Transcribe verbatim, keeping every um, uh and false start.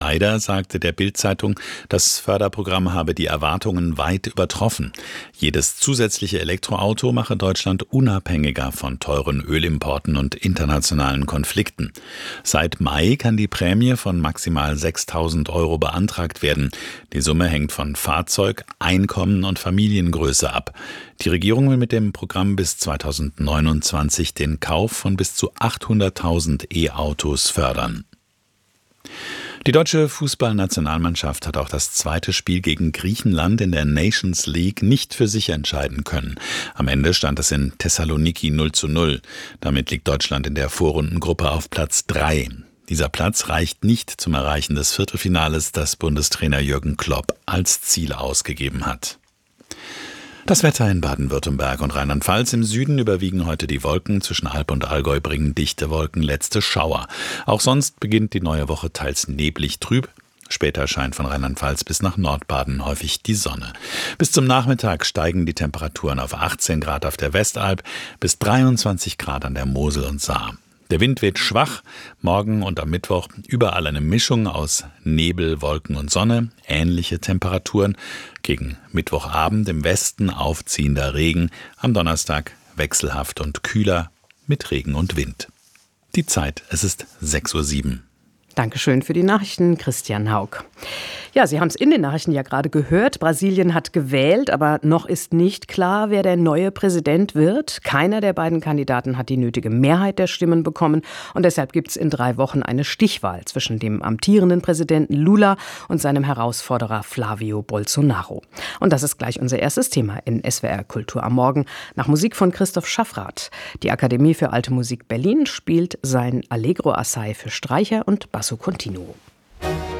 Schneider sagte der Bild-Zeitung, das Förderprogramm habe die Erwartungen weit übertroffen. Jedes zusätzliche Elektroauto mache Deutschland unabhängiger von teuren Ölimporten und internationalen Konflikten. Seit Mai kann die Prämie von maximal sechstausend Euro beantragt werden. Die Summe hängt von Fahrzeug, Einkommen und Familiengröße ab. Die Regierung will mit dem Programm bis zweitausendneunundzwanzig den Kauf von bis zu achthunderttausend E-Autos fördern. Die deutsche Fußballnationalmannschaft hat auch das zweite Spiel gegen Griechenland in der Nations League nicht für sich entscheiden können. Am Ende stand es in Thessaloniki null zu null. Damit liegt Deutschland in der Vorrundengruppe auf Platz drei. Dieser Platz reicht nicht zum Erreichen des Viertelfinales, das Bundestrainer Jürgen Klopp als Ziel ausgegeben hat. Das Wetter in Baden-Württemberg und Rheinland-Pfalz: im Süden überwiegen heute die Wolken, zwischen Alb und Allgäu bringen dichte Wolken letzte Schauer. Auch sonst beginnt die neue Woche teils neblig trüb. Später scheint von Rheinland-Pfalz bis nach Nordbaden häufig die Sonne. Bis zum Nachmittag steigen die Temperaturen auf achtzehn Grad auf der Westalb bis dreiundzwanzig Grad an der Mosel und Saar. Der Wind weht schwach, morgen und am Mittwoch überall eine Mischung aus Nebel, Wolken und Sonne, ähnliche Temperaturen. Gegen Mittwochabend im Westen aufziehender Regen, am Donnerstag wechselhaft und kühler mit Regen und Wind. Die Zeit, es ist sechs Uhr sieben. Dankeschön für die Nachrichten, Christian Haug. Ja, Sie haben es in den Nachrichten ja gerade gehört. Brasilien hat gewählt, aber noch ist nicht klar, wer der neue Präsident wird. Keiner der beiden Kandidaten hat die nötige Mehrheit der Stimmen bekommen. Und deshalb gibt es in drei Wochen eine Stichwahl zwischen dem amtierenden Präsidenten Lula und seinem Herausforderer Flavio Bolsonaro. Und das ist gleich unser erstes Thema in S W R Kultur am Morgen. Nach Musik von Christoph Schaffrath. Die Akademie für Alte Musik Berlin spielt sein Allegro Assai für Streicher und Basso Continuo.